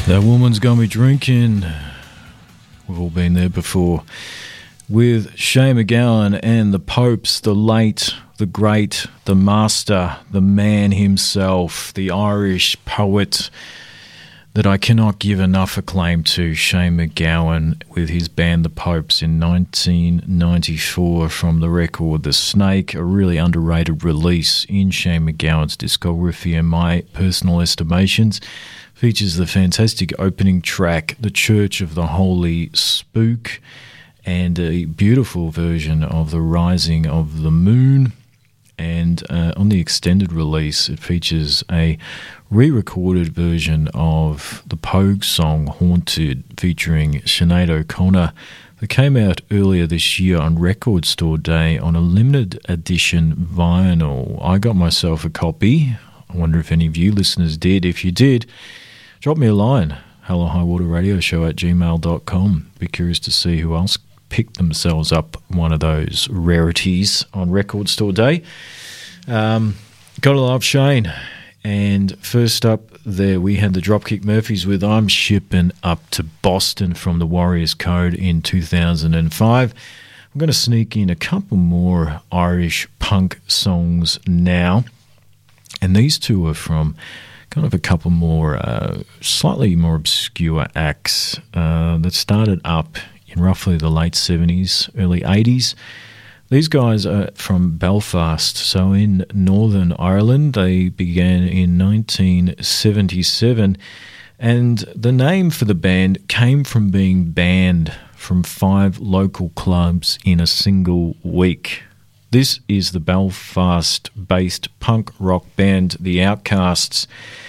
That woman's gonna be drinking. We've all been there before. With Shane MacGowan and the Popes, the late, the great, the master, the man himself, the Irish poet that I cannot give enough acclaim to, Shane MacGowan, with his band The Popes in 1994 from the record The Snake, a really underrated release in Shane MacGowan's discography in my personal estimations. Features the fantastic opening track, The Church of the Holy Spook, and a beautiful version of The Rising of the Moon. And on the extended release, it features a re-recorded version of the Pogue song Haunted, featuring Sinead O'Connor, that came out earlier this year on Record Store Day on a limited edition vinyl. I got myself a copy. I wonder if any of you listeners did. If you did, drop me a line, hellohighwaterradio@gmail.com. Be curious to see who else picked themselves up one of those rarities on Record Store Day. Gotta love Shane. And first up there, we had the Dropkick Murphys with I'm Shipping Up to Boston from the Warriors Code in 2005. I'm going to sneak in a couple more Irish punk songs now. And these two are from kind of a couple more, slightly more obscure acts that started up in roughly the late 70s, early 80s. These guys are from Belfast, so in Northern Ireland. They began in 1977, and the name for the band came from being banned from 5 local clubs in a single week. This is the Belfast-based punk rock band The Outcasts,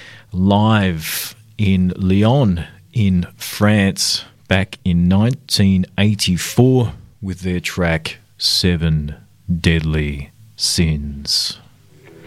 live in Lyon in France back in 1984 with their track 7 Deadly Sins.